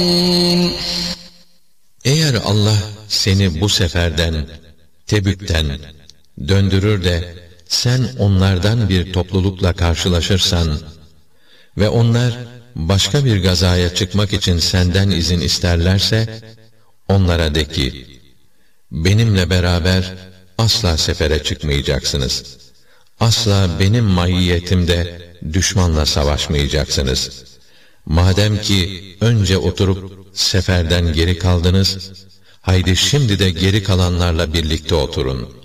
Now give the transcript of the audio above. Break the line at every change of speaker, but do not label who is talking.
Eğer Allah seni bu seferden, Tebük'ten döndürür de sen onlardan bir toplulukla karşılaşırsan ve onlar başka bir gazaya çıkmak için senden izin isterlerse, onlara de ki, benimle beraber asla sefere çıkmayacaksınız. Asla benim maiyetimde düşmanla savaşmayacaksınız. Madem ki önce oturup seferden geri kaldınız, haydi şimdi de geri kalanlarla birlikte oturun.